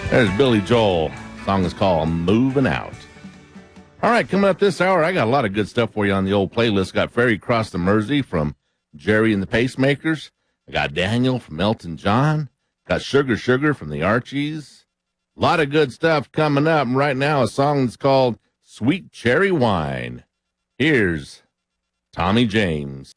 There's Billy Joel. The song is called Moving Out. All right, coming up this hour, I got a lot of good stuff for you on the old playlist. Got Ferry Cross the Mersey from Jerry and the Pacemakers. I got Daniel from Elton John. Got Sugar Sugar from the Archies. A lot of good stuff coming up. And right now, a song that's called Sweet Cherry Wine. Here's Tommy James.